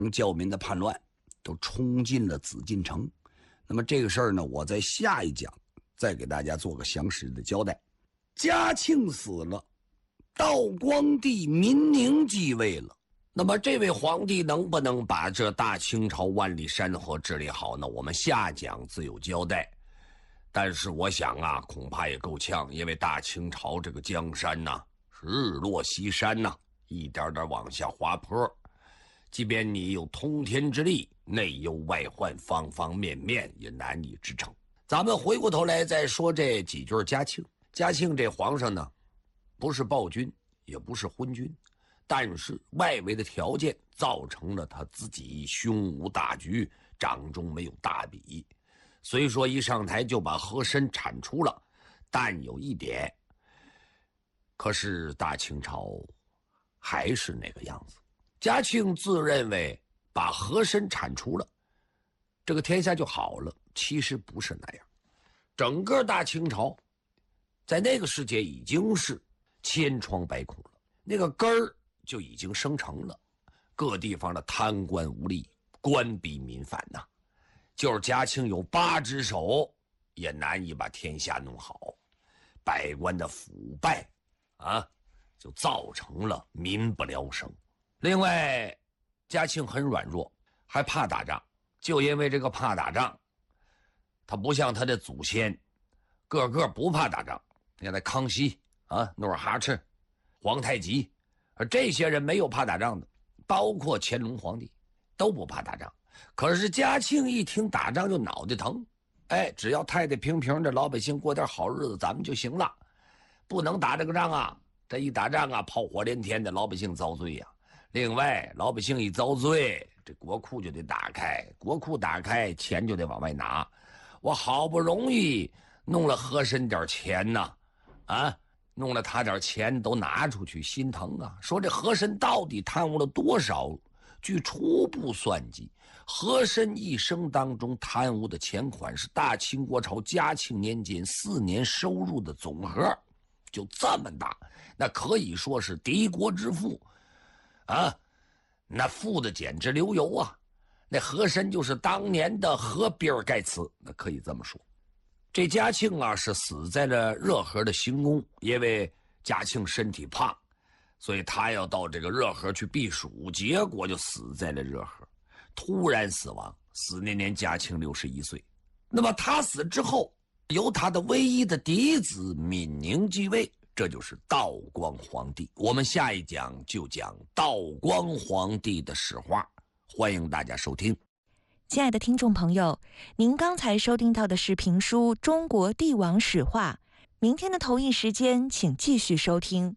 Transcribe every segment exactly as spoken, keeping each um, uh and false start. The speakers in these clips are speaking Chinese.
教民的叛乱，都冲进了紫禁城。那么这个事儿呢，我在下一讲再给大家做个详实的交代。嘉庆死了，道光帝民宁继位了。那么这位皇帝能不能把这大清朝万里山河治理好呢？我们下讲自有交代。但是我想啊，恐怕也够呛，因为大清朝这个江山呐、啊，是日落西山呐、啊，一点点往下滑坡。即便你有通天之力，内忧外患，方方面面也难以支撑。咱们回过头来再说这几句嘉庆。嘉庆这皇上呢，不是暴君，也不是昏君，但是外围的条件造成了他自己胸无大局，掌中没有大笔。虽说一上台就把和珅铲除了，但有一点，可是大清朝还是那个样子。嘉庆自认为把和珅铲除了，这个天下就好了，其实不是那样。整个大清朝在那个世界已经是千疮百孔了，那个根儿就已经生成了，各地方的贪官污吏，官逼民反呐、啊。就是嘉庆有八只手，也难以把天下弄好。百官的腐败啊，就造成了民不聊生。另外，嘉庆很软弱，还怕打仗。就因为这个怕打仗，他不像他的祖先，个个不怕打仗。你看那康熙啊、努尔哈赤、皇太极，而这些人没有怕打仗的，包括乾隆皇帝都不怕打仗。可是嘉庆一听打仗就脑袋疼，哎，只要太太平平的，老百姓过点好日子，咱们就行了，不能打这个仗啊！这一打仗啊，炮火连天的，老百姓遭罪呀、啊。另外，老百姓一遭罪，这国库就得打开，国库打开，钱就得往外拿。我好不容易弄了和珅点钱呐，啊，弄了他点钱都拿出去，心疼啊！说这和珅到底贪污了多少？据初步算计，和珅一生当中贪污的钱款是大清国朝嘉庆年间四年收入的总和，就这么大，那可以说是敌国之富啊，那富的简直流油啊！那和珅就是当年的和比尔盖茨，那可以这么说。这嘉庆啊是死在了热河的行宫，因为嘉庆身体胖，所以他要到这个热河去避暑，结果就死在了热河，突然死亡，死那年嘉庆六十一岁。那么他死之后，由他的唯一的嫡子敏宁继位，这就是道光皇帝。我们下一讲就讲道光皇帝的史话，欢迎大家收听。 亲爱的听众朋友，您刚才收听到的是评书《中国帝王史话》，明天的同一时间请继续收听。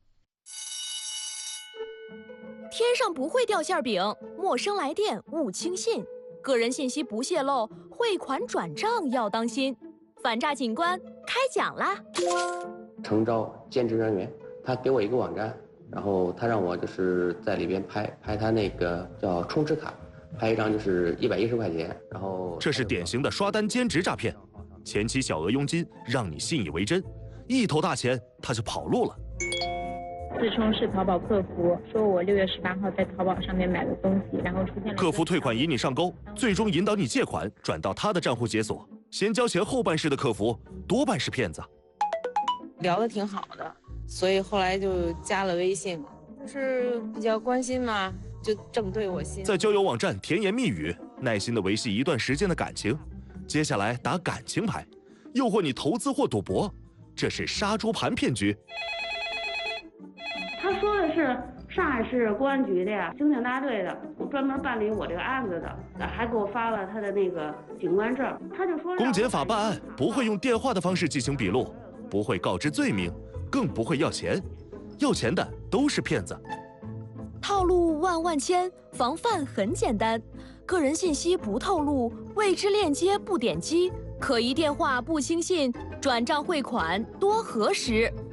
天上不会掉馅饼，陌生来电勿轻信，个人信息不泄露，汇款转账要当心。反诈警官开讲啦！ 诚招兼职人员，他给我一个网站，然后他让我就是在里边拍拍他那个叫充值卡，拍一张就是一百一十块钱，然后这是典型的刷单兼职诈骗，前期小额佣金让你信以为真，一头大钱他就跑路了。 自称是淘宝客服，说我六月十八号在淘宝上面买了东西，然后出现了客服退款引你上钩，最终引导你借款转到他的账户解锁，先交钱后办事的客服多半是骗子。 聊得挺好的，所以后来就加了微信，就是比较关心嘛，就正对我心。 在交友网站甜言蜜语，耐心的维系一段时间的感情，接下来打感情牌，诱惑你投资或赌博，这是杀猪盘骗局。 他说的是上海市公安局的呀，刑警大队的，专门办理我这个案子的，还给我发了他的那个警官证。他就说，公检法办案不会用电话的方式进行笔录，不会告知罪名，更不会要钱，要钱的都是骗子。 套路万万千，防范很简单，个人信息不透露，未知链接不点击，可疑电话不轻信，转账汇款多核实。